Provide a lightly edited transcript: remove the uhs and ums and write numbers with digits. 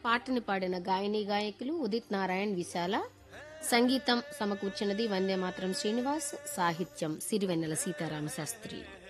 పాటని పాడిన గాయని గాయకులు ఉదిత్ నారాయణ్, విశాల. సంగీతం సమకూర్చినది వందే మాత్రం శ్రీనివాస్. సాహిత్యం సిరివెన్నెల సీతారామ శాస్త్రి.